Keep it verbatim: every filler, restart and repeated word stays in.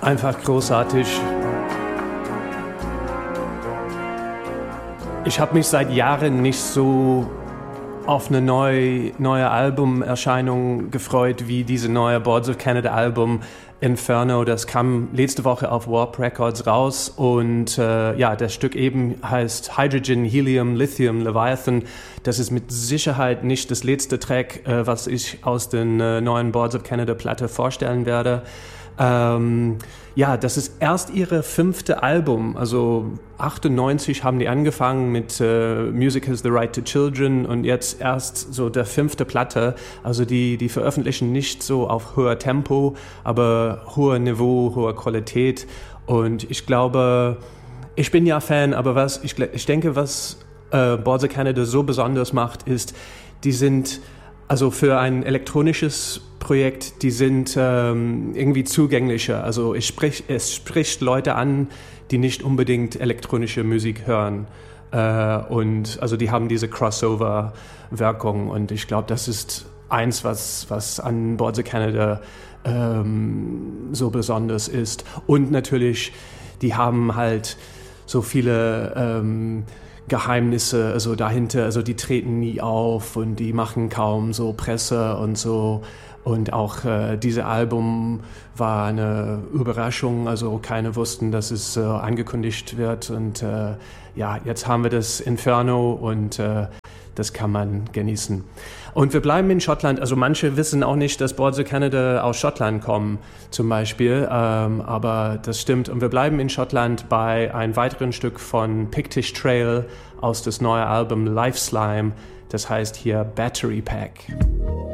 Einfach großartig. Ich habe mich seit Jahren nicht so auf eine neue, neue Albumerscheinung gefreut wie diese neue Boards of Canada Album Inferno. Das kam letzte Woche auf Warp Records raus und äh, ja, das Stück eben heißt Hydrogen, Helium, Lithium, Leviathan. Das ist mit Sicherheit nicht das letzte Track, äh, was ich aus den äh, neuen Boards of Canada Platte vorstellen werde. Ähm, ja, das ist erst ihre fünfte Album, also achtundneunzig haben die angefangen mit äh, Music Has the Right to Children und jetzt erst so der fünfte Platte, also die, die veröffentlichen nicht so auf hoher Tempo, aber hoher Niveau, hoher Qualität und ich glaube, ich bin ja Fan, aber was, ich, ich denke, was äh, Boards of Canada so besonders macht, ist, die sind also für ein elektronisches Projekt, die sind ähm, irgendwie zugänglicher. Also es spricht, es spricht Leute an, die nicht unbedingt elektronische Musik hören. Äh, und also die haben diese Crossover-Wirkung. Und ich glaube, das ist eins, was, was an Boards of Canada ähm, so besonders ist. Und natürlich, die haben halt so viele ähm, Geheimnisse, also dahinter, also die treten nie auf und die machen kaum so Presse und so. Und auch äh, dieses Album war eine Überraschung, also keine wussten, dass es äh, angekündigt wird. Und äh, ja, jetzt haben wir das Inferno und äh, das kann man genießen. Und wir bleiben in Schottland, also manche wissen auch nicht, dass Boards of Canada aus Schottland kommen, zum Beispiel, ähm, aber das stimmt. Und wir bleiben in Schottland bei einem weiteren Stück von Pictish Trail aus das neue Album Life Slime, das heißt hier Battery Pack.